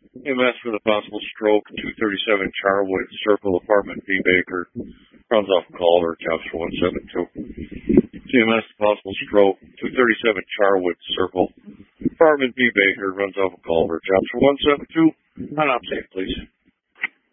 CMS for the possible stroke, 237 Charwood Circle, Apartment B Baker, runs off Culver, jobs for 172. CMS possible stroke, 237 Charwood Circle, Apartment B Baker, runs off Culver, jobs for 172. On update, please.